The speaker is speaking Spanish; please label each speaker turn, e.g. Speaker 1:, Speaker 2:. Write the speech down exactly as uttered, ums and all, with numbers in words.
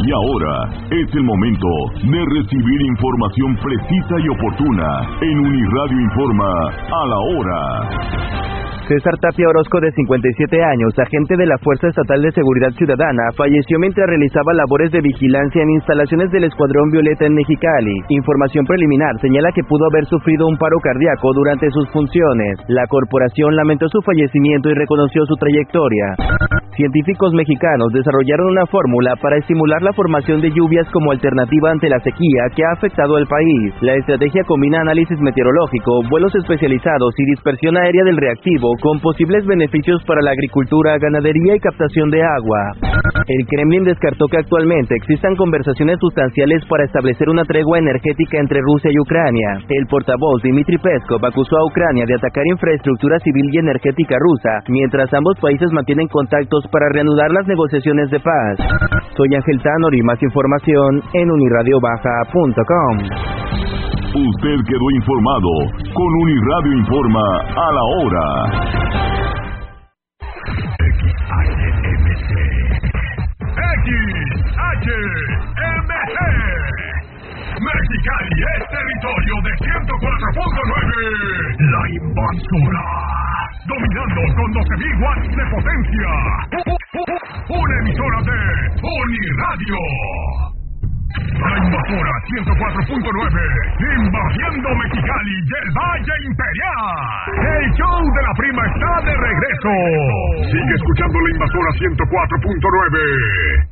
Speaker 1: Y ahora es el momento de recibir información precisa y oportuna en Uniradio Informa a la hora.
Speaker 2: César Tapia Orozco, de cincuenta y siete años, agente de la Fuerza Estatal de Seguridad Ciudadana, falleció mientras realizaba labores de vigilancia en instalaciones del Escuadrón Violeta en Mexicali. Información preliminar señala que pudo haber sufrido un paro cardíaco durante sus funciones. La corporación lamentó su fallecimiento y reconoció su trayectoria. Científicos mexicanos desarrollaron una fórmula para estimular la formación de lluvias como alternativa ante la sequía que ha afectado al país. La estrategia combina análisis meteorológico, vuelos especializados y dispersión aérea del reactivo con posibles beneficios para la agricultura, ganadería y captación de agua. El Kremlin descartó que actualmente existan conversaciones sustanciales para establecer una tregua energética entre Rusia y Ucrania. El portavoz Dmitry Peskov acusó a Ucrania de atacar infraestructura civil y energética rusa, mientras ambos países mantienen contactos para reanudar las negociaciones de paz. Soy Ángel Tanor y más información en uniradio baja punto com.
Speaker 1: Usted quedó informado con Uniradio Informa a la hora.
Speaker 3: X H M C X H M C Mexicali es territorio de ciento cuatro punto nueve. La invasora, dominando con doce mil watts de potencia. Una emisora de Uniradio. La invasora ciento cuatro punto nueve, invadiendo Mexicali y el Valle Imperial. El show de la prima está de regreso. Sigue escuchando la invasora ciento cuatro punto nueve.